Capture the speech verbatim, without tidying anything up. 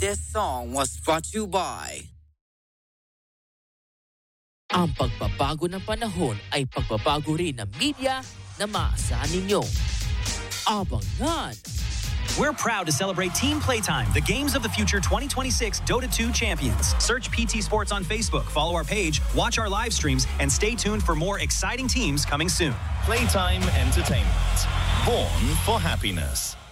This song was brought to you by... Ang pagbabago ng panahon ay pagbabago rin ng media na maasahan ninyo. Abangan! We're proud to celebrate Team Playtime, the Games of the Future twenty twenty-six Dota two champions. Search P T Sports on Facebook, follow our page, watch our live streams, and stay tuned for more exciting teams coming soon. Playtime Entertainment. Born for happiness.